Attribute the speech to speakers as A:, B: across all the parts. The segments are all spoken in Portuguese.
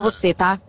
A: você, tá?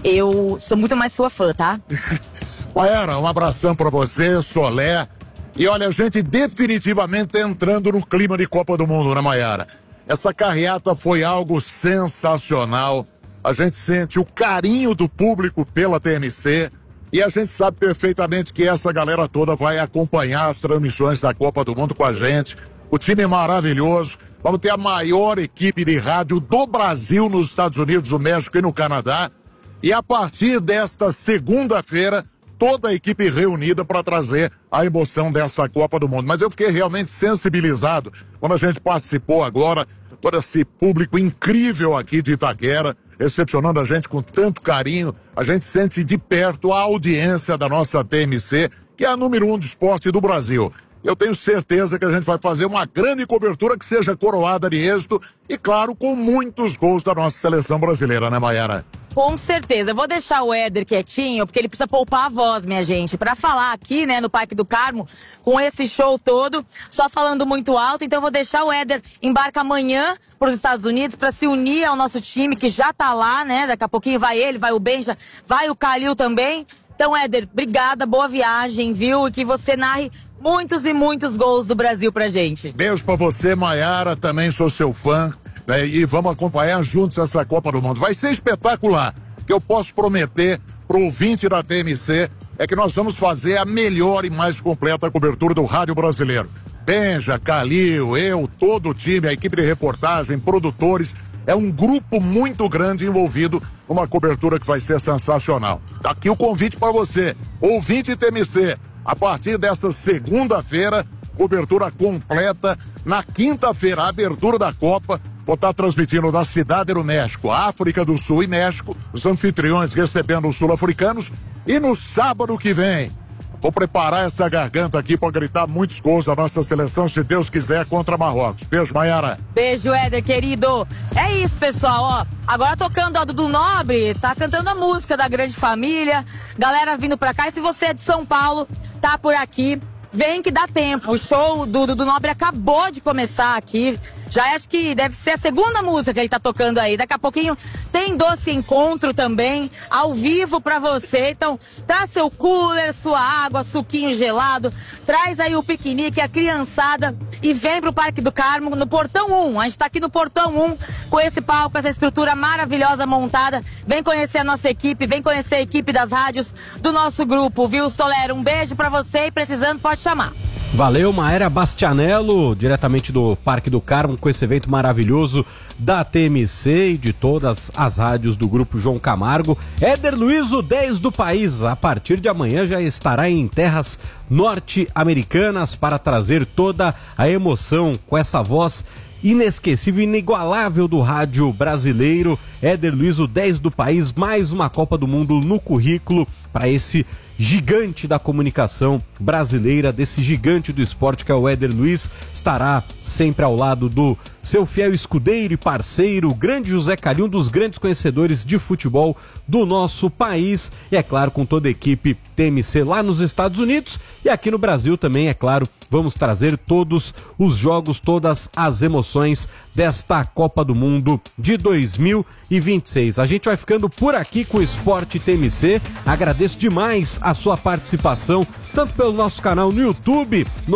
A: Eu sou muito mais sua fã, tá?
B: Mayara, um abração pra você, Solé. E olha, a gente definitivamente tá entrando no clima de Copa do Mundo, né, Mayara? Essa carreata foi algo sensacional. A gente sente o carinho do público pela TMC e a gente sabe perfeitamente que essa galera toda vai acompanhar as transmissões da Copa do Mundo com a gente. O time é maravilhoso. Vamos ter a maior equipe de rádio do Brasil nos Estados Unidos, no México e no Canadá. E a partir desta segunda-feira, toda a equipe reunida para trazer a emoção dessa Copa do Mundo. Mas eu fiquei realmente sensibilizado quando a gente participou agora, todo esse público incrível aqui de Itaquera, recepcionando a gente com tanto carinho. A gente sente de perto a audiência da nossa TMC, que é a número 1 de esporte do Brasil. Eu tenho certeza que a gente vai fazer uma grande cobertura que seja coroada de êxito e, claro, com muitos gols da nossa seleção brasileira, né, Mayara?
A: Com certeza. Eu vou deixar o Éder quietinho, porque ele precisa poupar a voz, minha gente, pra falar aqui, né, no Parque do Carmo, com esse show todo, só falando muito alto. Então eu vou deixar o Éder embarcar amanhã pros Estados Unidos pra se unir ao nosso time, que já tá lá, né? Daqui a pouquinho vai ele, vai o Benja, vai o Calil também. Então, Éder, obrigada, boa viagem, viu? E que você narre muitos e muitos gols do Brasil pra gente.
B: Beijo pra você, Mayara, também sou seu fã, né? E vamos acompanhar juntos essa Copa do Mundo. Vai ser espetacular. O que eu posso prometer pro ouvinte da TMC é que nós vamos fazer a melhor e mais completa cobertura do rádio brasileiro. Benja, Calil, eu, todo o time, a equipe de reportagem, produtores. É um grupo muito grande envolvido numa cobertura que vai ser sensacional. Tá aqui o convite para você, ouvinte TMC. A partir dessa segunda-feira, cobertura completa. Na quinta-feira, a abertura da Copa. Vou estar transmitindo da Cidade do México, África do Sul e México. Os anfitriões recebendo os sul-africanos. E no sábado que vem, vou preparar essa garganta aqui para gritar muitos gols da nossa seleção, se Deus quiser, contra Marrocos. Beijo, Mayara.
A: Beijo, Éder, querido. É isso, pessoal, ó. Agora tocando a Dudu Nobre, tá cantando a música da Grande Família. Galera vindo pra cá. E se você é de São Paulo, tá por aqui, vem que dá tempo. O show do Dudu Nobre acabou de começar aqui. Já acho que deve ser a segunda música que ele tá tocando aí. Daqui a pouquinho tem Doce Encontro também, ao vivo pra você. Então, traz seu cooler, sua água, suquinho gelado. Traz aí o piquenique, a criançada e vem pro Parque do Carmo, no Portão 1. A gente tá aqui no Portão 1 com esse palco, essa estrutura maravilhosa montada. Vem conhecer a nossa equipe, vem conhecer a equipe das rádios do nosso grupo, viu, Soler? Um beijo pra você e precisando pode chamar.
C: Valeu, Maéria Bastianello, diretamente do Parque do Carmo, com esse evento maravilhoso da TMC e de todas as rádios do Grupo João Camargo. Éder Luiz, o 10 do país, a partir de amanhã já estará em terras norte-americanas para trazer toda a emoção com essa voz inesquecível, inigualável do rádio brasileiro. Éder Luiz, o 10 do país, mais uma Copa do Mundo no currículo para esse gigante da comunicação brasileira, desse gigante do esporte que é o Éder Luiz. Estará sempre ao lado do seu fiel escudeiro e parceiro, o grande José Calil, um dos grandes conhecedores de futebol do nosso país, e é claro, com toda a equipe TMC lá nos Estados Unidos e aqui no Brasil também, é claro. Vamos trazer todos os jogos, todas as emoções desta Copa do Mundo de 2026. A gente vai ficando por aqui com o Esporte TMC. Agradeço demais a sua participação, tanto pelo nosso canal no YouTube, no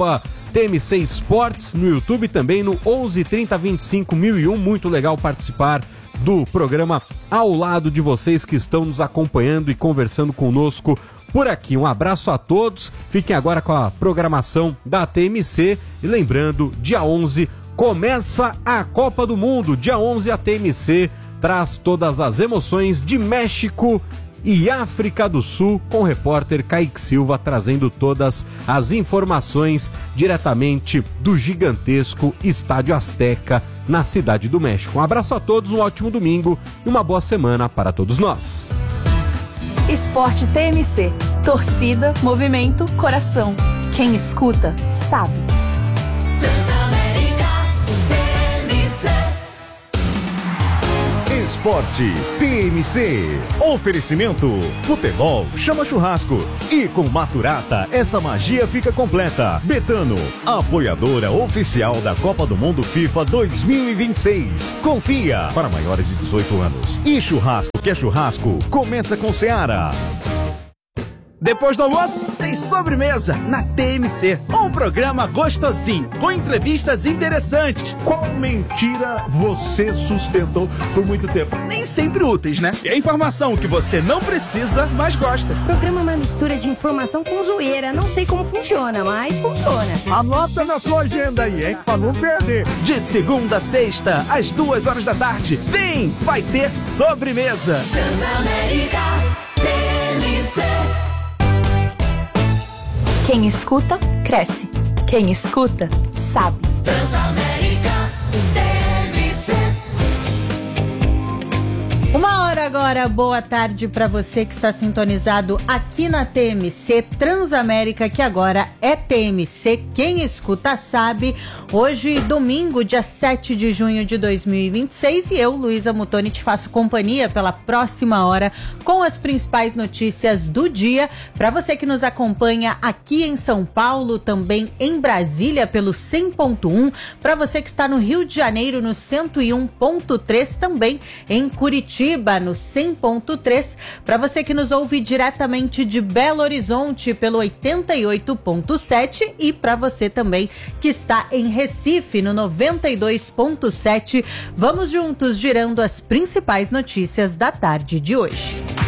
C: @TMC Esportes, no YouTube também no 11 30 25 1001. Muito legal participar do programa ao lado de vocês que estão nos acompanhando e conversando conosco por aqui. Um abraço a todos, fiquem agora com a programação da TMC e lembrando, dia 11 começa a Copa do Mundo, dia 11 a TMC traz todas as emoções de México e África do Sul, com o repórter Kaique Silva trazendo todas as informações diretamente do gigantesco Estádio Azteca na Cidade do México. Um abraço a todos, um ótimo domingo e uma boa semana para todos nós.
D: Esporte TMC. Torcida, movimento, coração. Quem escuta, sabe.
E: Esporte TMC. Oferecimento: futebol chama churrasco. E com Maturata, essa magia fica completa. Betano, apoiadora oficial da Copa do Mundo FIFA 2026. Confia, para maiores de 18 anos. E churrasco quer churrasco? Começa com Seara.
F: Depois do almoço, tem sobremesa na TMC. Um programa gostosinho, com entrevistas interessantes.
G: Qual mentira você sustentou por muito tempo?
F: Nem sempre úteis, né? E a informação que você não precisa, mas gosta.
H: O programa é uma mistura de informação com zoeira. Não sei como funciona, mas funciona.
G: Anota na sua agenda aí, hein? Pra não perder.
F: De segunda a sexta, às 2h da tarde. Vem, vai ter sobremesa.
I: Transamérica TMC.
D: Quem escuta, cresce. Quem escuta, sabe.
I: Transamérica TMC.
J: 1h agora, boa tarde para você que está sintonizado aqui na TMC Transamérica, que agora é TMC. Quem escuta sabe. Hoje, domingo, dia 7 de junho de 2026, e eu, Luísa Mutoni, te faço companhia pela próxima hora com as principais notícias do dia. Para você que nos acompanha aqui em São Paulo, também em Brasília pelo 100.1, para você que está no Rio de Janeiro no 101.3, também em Curitiba no 100.3, para você que nos ouve diretamente de Belo Horizonte pelo 88.7 e para você também que está em Recife no 92.7. Vamos juntos girando as principais notícias da tarde de hoje.